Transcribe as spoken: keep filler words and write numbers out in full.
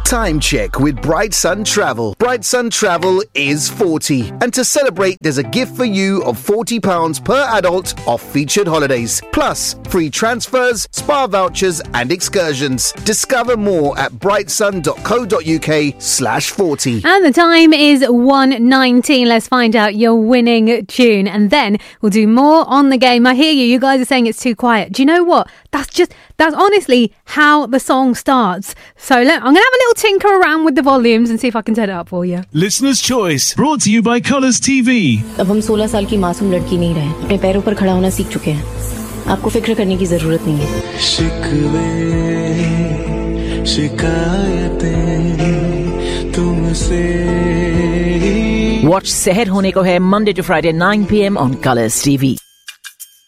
Time check with Bright Sun Travel. Bright Sun Travel is forty. And to celebrate, there's a gift for you of forty pounds per adult off featured holidays. Plus, free transfers, spa vouchers and excursions. Discover more at brightsun.co.uk slash 40. And the time is one nineteen. Let's find out your winning tune. And then we'll do more on the game. I hear you. You guys are saying it's too quiet. Do you know what? That's just, that's honestly how the song starts. So look, I'm going to have a little tinker around with the volumes and see if I can turn it up for you. Listener's Choice, brought to you by Colours T V. अब हम सोलह साल की मासूम लड़की नहीं रहे, अपने पैरों पर खड़ा होना सीख चुके हैं। आपको फिक्र करने की जरूरत नहीं है। शिकवे शिकायतें तुमसे। Watch Seher Hone Ko Hai Monday to Friday nine p.m. on Colours T V.